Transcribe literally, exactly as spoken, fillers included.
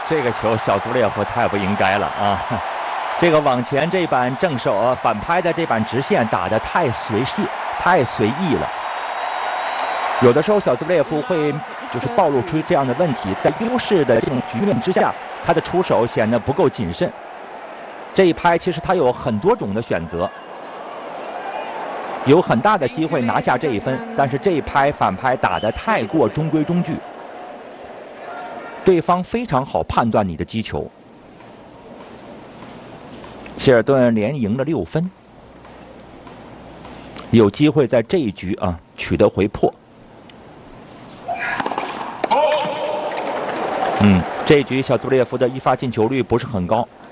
这个球小祖列夫太不应该了啊！这个往前这板正手啊反拍的这板直线打得太随性、太随意了。有的时候小祖列夫会就是暴露出这样的问题，在优势的这种局面之下，他的出手显得不够谨慎。这一拍其实他有很多种的选择，有很大的机会拿下这一分，但是这一拍反拍打得太过中规中矩。对方非常好判断你的击球，希尔顿连赢了六分，有机会在这一局啊取得回破。嗯，这一局小祖列夫的一发进球率不是很高，